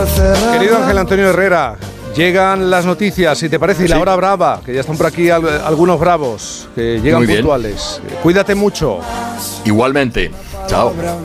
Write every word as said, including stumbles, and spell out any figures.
Querido Ángel Antonio Herrera, llegan las noticias, si te parece, y la hora brava, que ya están por aquí al, algunos bravos, que llegan puntuales. Cuídate mucho. Igualmente. Chao.